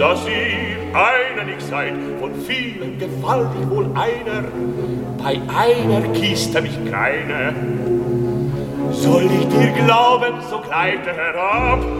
Dass ihr einer nicht seid, von vielen gewaltig wohl einer, bei einer Kiste mich keine. Soll ich dir glauben, so gleite herab,